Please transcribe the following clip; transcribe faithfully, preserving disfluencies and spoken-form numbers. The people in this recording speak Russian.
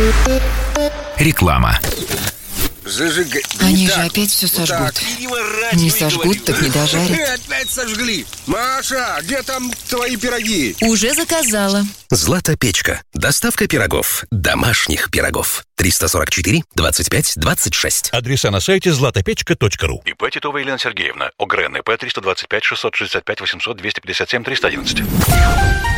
Реклама. Зажигай. Они Так, же опять все вот сожгут. так. Не сожгут, так не дожарят. Опять сожгли. Маша, где там твои пироги? Уже заказала. Златопечка. Доставка пирогов. Домашних пирогов. триста сорок четыре двадцать пять двадцать шесть. Адреса на сайте златопечка точка ру. ИП Титова Елена Сергеевна. ОГРН ИП триста двадцать пять шестьсот шестьдесят пять восемьсот двести пятьдесят семь триста одиннадцать.